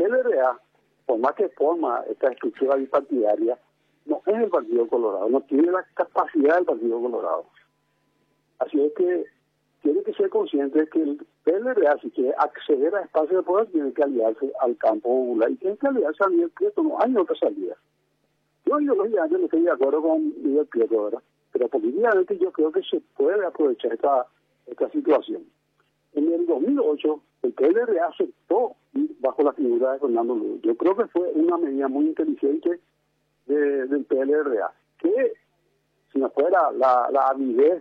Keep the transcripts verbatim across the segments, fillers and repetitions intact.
P L R A, por más que forma esta estructura bipartidaria, no es el Partido Colorado, no tiene la capacidad del Partido Colorado. Así es que tiene que ser consciente de que el P L R A, si quiere acceder a espacios de poder, tiene que aliarse al campo popular y tiene que aliarse a Miguel Prieto, no hay otra salida. Yo ideológicamente no estoy de acuerdo con Miguel Prieto, ¿verdad? Pero políticamente yo creo que se puede aprovechar esta, esta situación. En el dos mil ocho, el P L R A aceptó ir bajo la figura de Fernando Lugo. Yo creo que fue una medida muy inteligente de, del P L R A, que si no fuera la, la avidez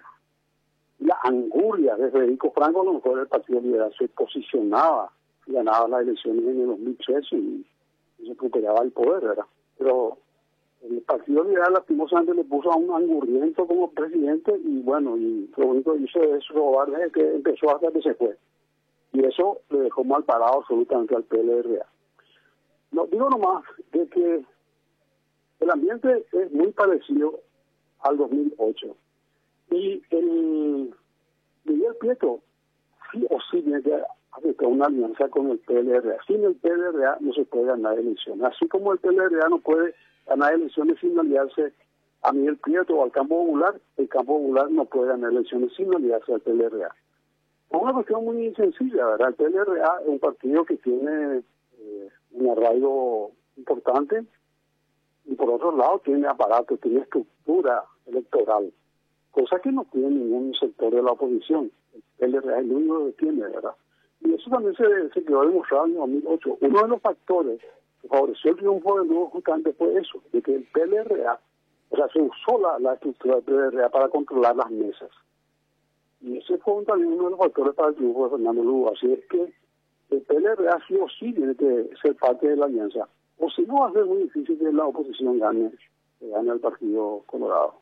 y la angurria de Federico Franco, a lo mejor el Partido Liberal se posicionaba y ganaba las elecciones en el dos mil trece y, y se recuperaba el poder, ¿verdad? Pero el Partido Liberal lastimosamente le puso a un angurriento como presidente y bueno, y lo único que hizo es robar desde que empezó hasta que se fue. Y eso le dejó mal parado absolutamente al P L R A. No, digo nomás de que el ambiente es muy parecido al dos mil ocho. Y el Miguel Prieto sí o sí tiene que hacer una alianza con el P L R A. Sin el P L R A no se puede ganar elecciones. Así como el P L R A no puede ganar elecciones sin aliarse a Miguel Prieto o al campo popular, el campo popular no puede ganar elecciones sin aliarse al P L R A. Es una cuestión muy sencilla, ¿verdad? El P L R A es un partido que tiene eh, un arraigo importante y por otro lado tiene aparato, tiene estructura electoral, cosa que no tiene ningún sector de la oposición. El P L R A es el único que tiene, ¿verdad? Y eso también se, se quedó demostrado en el dos mil ocho. Uno de los factores que favoreció el triunfo de Lugo justamente fue eso, de que el P L R A, o sea, se usó la, la estructura del P L R A para controlar las mesas. Y ese fue también uno de los factores para el triunfo de Fernando Lugo. Así es que el P L R A sí o sí tiene que ser parte de la alianza. O si no, va a ser muy difícil que la oposición gane, que gane el Partido Colorado.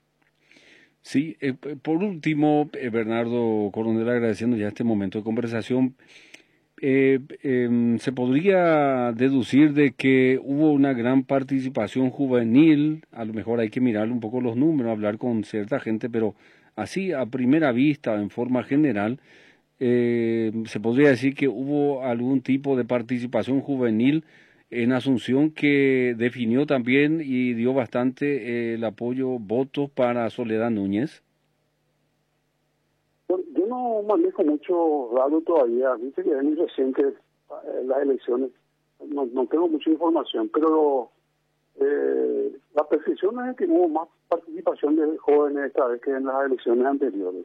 Sí, eh, por último, eh, Bernardo Coronel, agradeciendo ya este momento de conversación, eh, eh, se podría deducir de que hubo una gran participación juvenil. A lo mejor hay que mirar un poco los números, hablar con cierta gente, pero así a primera vista, en forma general, eh, se podría decir que hubo algún tipo de participación juvenil en Asunción que definió también y dio bastante eh, el apoyo, votos para Soledad Núñez. Yo no manejo mucho datos todavía, viste que es muy reciente eh, las elecciones, no, no tengo mucha información, pero eh, la percepción es que hubo más participación de jóvenes esta vez que en las elecciones anteriores.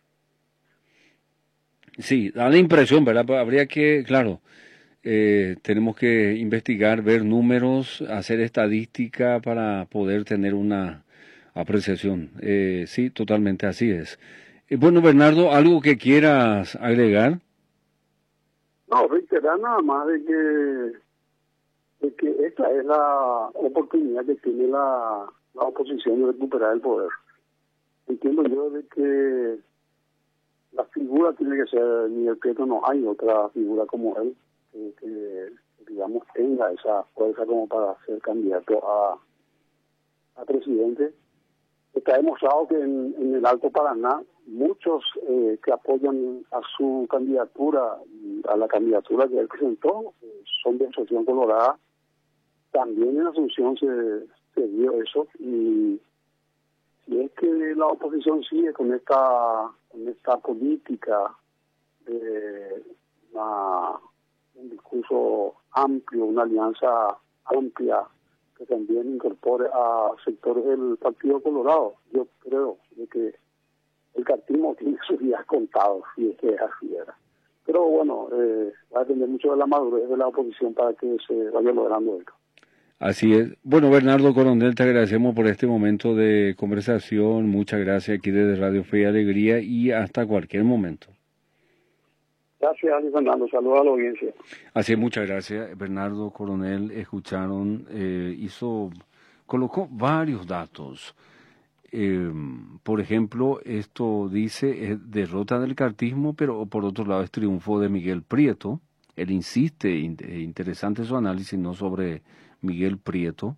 Sí, da la impresión, ¿verdad? Habría que, claro, eh, tenemos que investigar, ver números, hacer estadística para poder tener una apreciación. Eh, sí, totalmente así es. Eh, bueno, Bernardo, ¿algo que quieras agregar? No, reiterar nada más de que, de que esta es la oportunidad que tiene la, la oposición de recuperar el poder. Entiendo yo de que la figura tiene que ser Miguel Prieto, no hay otra figura como él que, que digamos tenga esa fuerza como para ser candidato a, a presidente. Está demostrado que en, en el Alto Paraná muchos eh, que apoyan a su candidatura, a la candidatura que él presentó, eh, son de Asociación Colorada. También en Asunción se, se dio eso y si es que la oposición sigue con esta con esta política de una, un discurso amplio, una alianza amplia que también incorpore a sectores del Partido Colorado, yo creo de que el cartismo tiene sus días contados, si es que es así era. Pero bueno, eh, va a depender mucho de la madurez de la oposición para que se vaya logrando esto. Así es. Bueno, Bernardo Coronel, te agradecemos por este momento de conversación. Muchas gracias aquí desde Radio Fe y Alegría y hasta cualquier momento. Gracias, Ali Fernando. Saludos a la audiencia. Así es, muchas gracias. Bernardo Coronel, escucharon, eh, hizo, colocó varios datos. Eh, por ejemplo, esto dice es derrota del cartismo, pero por otro lado es triunfo de Miguel Prieto. Él insiste, in, interesante su análisis, no sobre Miguel Prieto.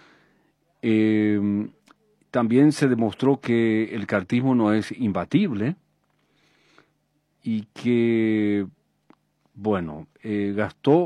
Eh, también se demostró que el cartismo no es imbatible y que, bueno, eh, gastó